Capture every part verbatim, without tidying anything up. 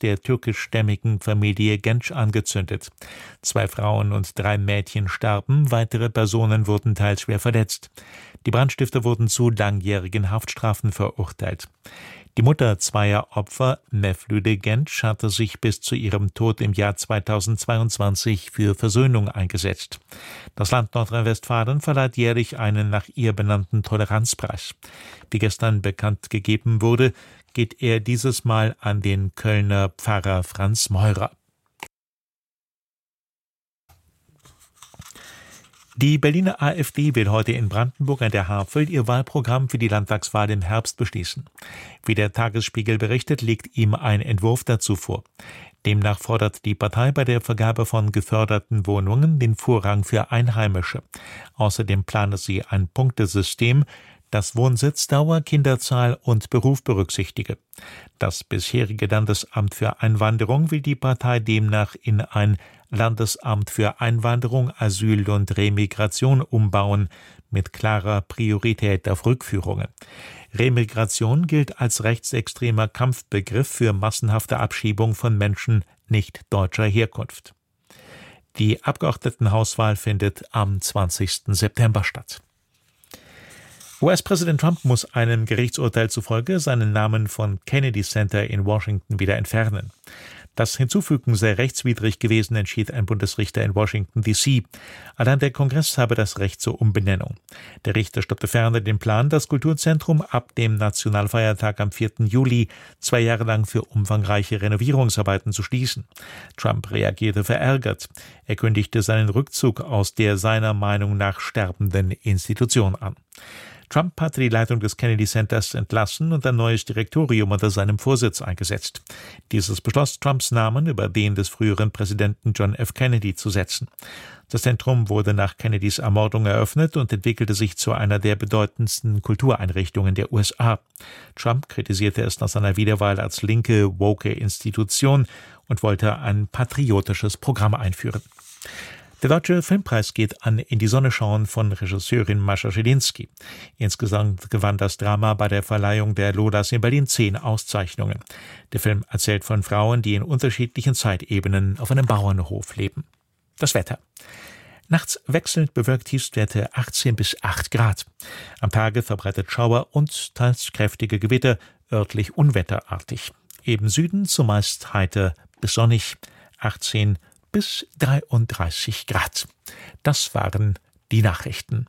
der türkischstämmigen Familie Genç angezündet. Zwei Frauen und drei Mädchen starben, weitere Personen wurden teils schwer verletzt. Die Brandstifter wurden zu langjährigen Haftstrafen verurteilt. Die Mutter zweier Opfer, Mevlüde Genç, hatte sich bis zu ihrem Tod im Jahr zweitausendzweiundzwanzig für Versöhnung eingesetzt. Das Land Nordrhein-Westfalen verleiht jährlich einen nach ihr benannten Toleranzpreis. Wie gestern bekannt gegeben wurde, geht er dieses Mal an den Kölner Pfarrer Franz Meurer. Die Berliner AfD will heute in Brandenburg an der Havel ihr Wahlprogramm für die Landtagswahl im Herbst beschließen. Wie der Tagesspiegel berichtet, liegt ihm ein Entwurf dazu vor. Demnach fordert die Partei bei der Vergabe von geförderten Wohnungen den Vorrang für Einheimische. Außerdem plane sie ein Punktesystem, das Wohnsitzdauer, Kinderzahl und Beruf berücksichtige. Das bisherige Landesamt für Einwanderung will die Partei demnach in ein Landesamt für Einwanderung, Asyl und Remigration umbauen, mit klarer Priorität auf Rückführungen. Remigration gilt als rechtsextremer Kampfbegriff für massenhafte Abschiebung von Menschen nicht deutscher Herkunft. Die Abgeordnetenhauswahl findet am zwanzigsten September statt. U S-Präsident Trump muss einem Gerichtsurteil zufolge seinen Namen von Kennedy Center in Washington wieder entfernen. Das Hinzufügen sei rechtswidrig gewesen, entschied ein Bundesrichter in Washington D C Allein der Kongress habe das Recht zur Umbenennung. Der Richter stoppte ferner den Plan, das Kulturzentrum ab dem Nationalfeiertag am vierten Juli zwei Jahre lang für umfangreiche Renovierungsarbeiten zu schließen. Trump reagierte verärgert. Er kündigte seinen Rückzug aus der seiner Meinung nach sterbenden Institution an. Trump hatte die Leitung des Kennedy Centers entlassen und ein neues Direktorium unter seinem Vorsitz eingesetzt. Dieses beschloss, Trumps Namen über den des früheren Präsidenten John F. Kennedy zu setzen. Das Zentrum wurde nach Kennedys Ermordung eröffnet und entwickelte sich zu einer der bedeutendsten Kultureinrichtungen der U S A. Trump kritisierte es nach seiner Wiederwahl als linke, woke Institution und wollte ein patriotisches Programm einführen. Der Deutsche Filmpreis geht an In die Sonne schauen von Regisseurin Mascha Schelinski. Insgesamt gewann das Drama bei der Verleihung der Lolas in Berlin zehn Auszeichnungen. Der Film erzählt von Frauen, die in unterschiedlichen Zeitebenen auf einem Bauernhof leben. Das Wetter. Nachts wechselnd bewölkt, Tiefstwerte achtzehn bis acht Grad. Am Tage verbreitet Schauer und teils kräftige Gewitter, örtlich unwetterartig. Im Süden zumeist heiter bis sonnig, achtzehn bis dreiunddreißig Grad. Das waren die Nachrichten.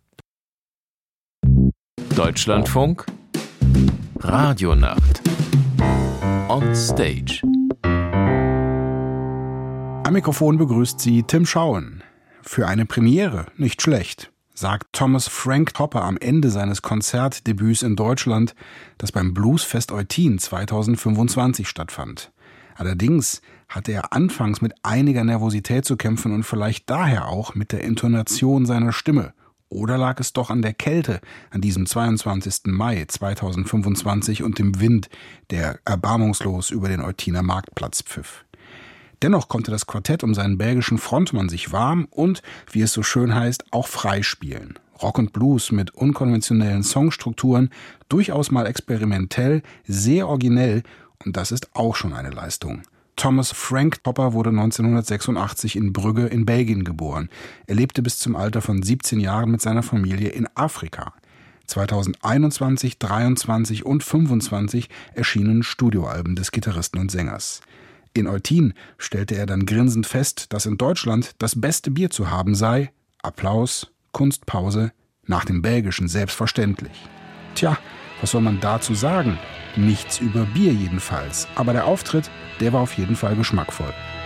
Deutschlandfunk Radionacht On Stage. Am Mikrofon begrüßt sie Tim Schauen. Für eine Premiere nicht schlecht, sagt Thomas Frank Topper am Ende seines Konzertdebüts in Deutschland, das beim Bluesfest Eutin zweitausendfünfundzwanzig stattfand. Allerdings hatte er anfangs mit einiger Nervosität zu kämpfen und vielleicht daher auch mit der Intonation seiner Stimme. Oder lag es doch an der Kälte an diesem zweiundzwanzigsten Mai zweitausendfünfundzwanzig und dem Wind, der erbarmungslos über den Eutiner Marktplatz pfiff. Dennoch konnte das Quartett um seinen belgischen Frontmann sich warm und, wie es so schön heißt, auch frei spielen. Rock und Blues mit unkonventionellen Songstrukturen, durchaus mal experimentell, sehr originell, und das ist auch schon eine Leistung. Thomas Frank Topper wurde neunzehnhundertsechsundachtzig in Brügge in Belgien geboren. Er lebte bis zum Alter von siebzehn Jahren mit seiner Familie in Afrika. zweitausendeinundzwanzig, dreiundzwanzig und fünfundzwanzig erschienen Studioalben des Gitarristen und Sängers. In Eutin stellte er dann grinsend fest, dass in Deutschland das beste Bier zu haben sei. Applaus, Kunstpause, nach dem Belgischen selbstverständlich. Tja, was soll man dazu sagen? Nichts über Bier jedenfalls. Aber der Auftritt, der war auf jeden Fall geschmackvoll.